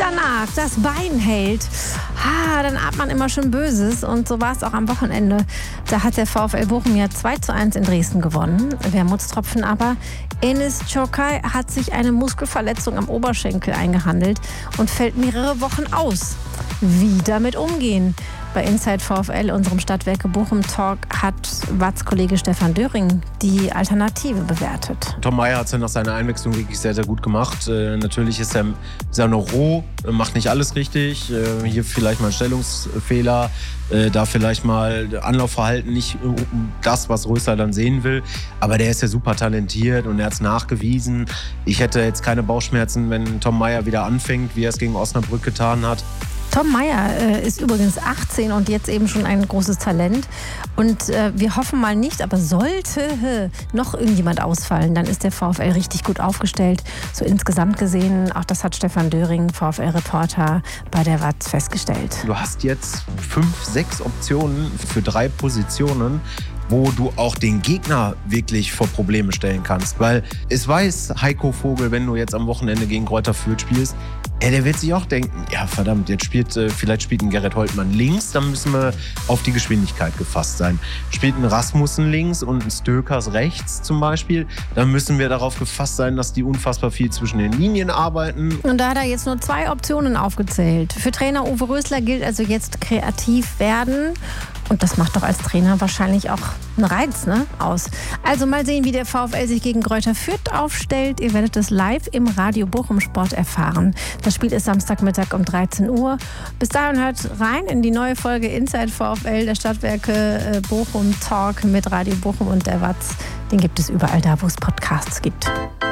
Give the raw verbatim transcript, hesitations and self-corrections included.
danach das Bein hält, ah, dann ahnt man immer schon Böses. Und so war es auch am Wochenende. Da hat der VfL Bochum ja zwei zu eins in Dresden gewonnen. Wermutstropfen aber, Enis Çokay hat sich eine Muskelverletzung am Oberschenkel eingehandelt und fällt mehrere Wochen aus. Wie damit umgehen? Bei Inside VfL, unserem Stadtwerke Bochum Talk, hat Watz-Kollege Stefan Döring die Alternative bewertet. Tom Meyer hat es ja nach seiner Einwechslung wirklich sehr, sehr gut gemacht. Äh, natürlich ist er, ist er noch roh, macht nicht alles richtig. Äh, hier vielleicht mal ein Stellungsfehler, äh, da vielleicht mal Anlaufverhalten nicht das, was Rösler dann sehen will. Aber der ist ja super talentiert und er hat es nachgewiesen. Ich hätte jetzt keine Bauchschmerzen, wenn Tom Meyer wieder anfängt, wie er es gegen Osnabrück getan hat. Tom Meyer äh, ist übrigens achtzehn und jetzt eben schon ein großes Talent. Und äh, wir hoffen mal nicht, aber sollte äh, noch irgendjemand ausfallen, dann ist der VfL richtig gut aufgestellt. So insgesamt gesehen, auch das hat Stefan Döring, VfL-Reporter bei der Watz, festgestellt. Du hast jetzt fünf, sechs Optionen für drei Positionen, wo du auch den Gegner wirklich vor Probleme stellen kannst. Weil es weiß Heiko Vogel, wenn du jetzt am Wochenende gegen Greuther Fürth spielst, ja, der wird sich auch denken, ja verdammt, jetzt spielt, äh, vielleicht spielt ein Gerrit Holtmann links, dann müssen wir auf die Geschwindigkeit gefasst sein. Spielt ein Rasmussen links und ein Stökers rechts zum Beispiel, dann müssen wir darauf gefasst sein, dass die unfassbar viel zwischen den Linien arbeiten. Und da hat er jetzt nur zwei Optionen aufgezählt. Für Trainer Uwe Rösler gilt also jetzt kreativ werden. Und das macht doch als Trainer wahrscheinlich auch einen Reiz, ne, aus. Also mal sehen, wie der VfL sich gegen Greuther Fürth aufstellt. Ihr werdet es live im Radio Bochum Sport erfahren. Das Spiel ist Samstagmittag um dreizehn Uhr. Bis dahin hört rein in die neue Folge Inside VfL, der Stadtwerke Bochum Talk mit Radio Bochum und der Watz. Den gibt es überall da, wo es Podcasts gibt.